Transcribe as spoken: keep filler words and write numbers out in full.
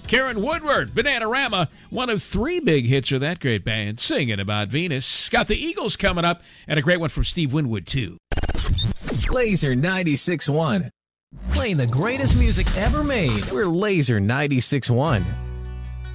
Karen Woodward, Bananarama, one of three big hits for that great band, singing about Venus. Got the Eagles coming up, and a great one from Steve Winwood, too. Laser ninety-six point one. Playing the greatest music ever made. We're Laser ninety-six point one.